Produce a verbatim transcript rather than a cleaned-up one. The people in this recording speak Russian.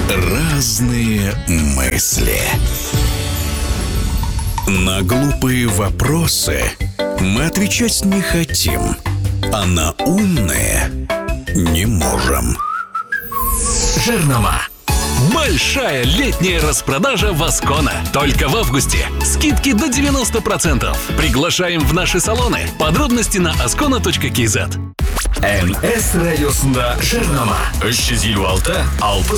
Разные мысли. На глупые вопросы мы отвечать не хотим, а на умные не можем. Жирнома. Большая летняя распродажа Воскона. Только в августе. Скидки до девяносто процентов. Приглашаем в наши салоны. Подробности на askona точка kz. эн эс радиосында жирнома. үч жүз элүү алты алпыс